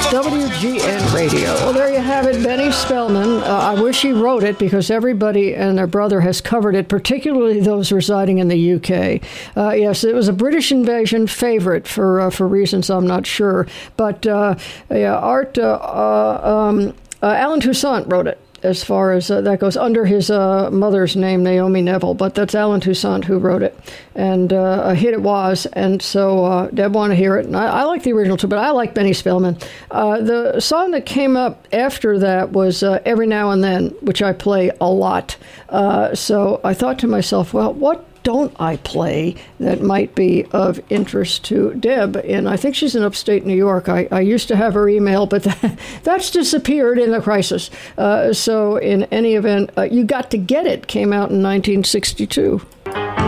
WGN Radio. Well, there you have it, Benny Spellman. I wish he wrote it because everybody and their brother has covered it, particularly those residing in the UK. Yes, it was a British invasion favorite for reasons I'm not sure. But Alan Toussaint wrote it. As far as that goes, under his mother's name, Naomi Neville, but that's Alan Toussaint who wrote it, and a hit it was, and so Deb wanted to hear it, and I like the original too, but I like Benny Spellman. The song that came up after that was Every Now and Then, which I play a lot, so I thought to myself, well, what don't I play that might be of interest to Deb? And I think she's in upstate New York. I used to have her email, but that's disappeared in the crisis. So in any event, You Got to Get It came out in 1962.